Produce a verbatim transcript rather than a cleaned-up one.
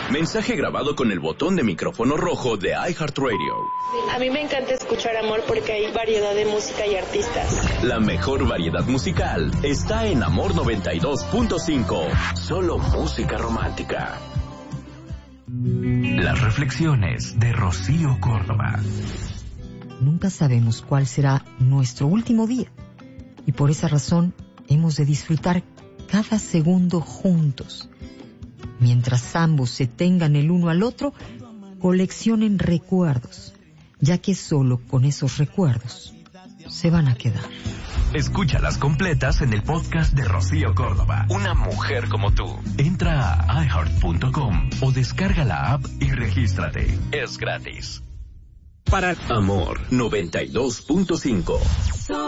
Mensaje grabado con el botón de micrófono rojo de iHeartRadio. A mí me encanta escuchar Amor porque hay variedad de música y artistas. La mejor variedad musical está en Amor noventa y dos punto cinco. Solo música romántica. Las reflexiones de Rocío Córdoba. Nunca sabemos cuál será nuestro último día y por esa razón hemos de disfrutar cada segundo juntos. Mientras ambos se tengan el uno al otro, coleccionen recuerdos, ya que solo con esos recuerdos se van a quedar. Escúchalas completas en el podcast de Rocío Córdoba. Una mujer como tú. Entra a i heart punto com o descarga la app y regístrate. Es gratis. Para Amor noventa y dos punto cinco.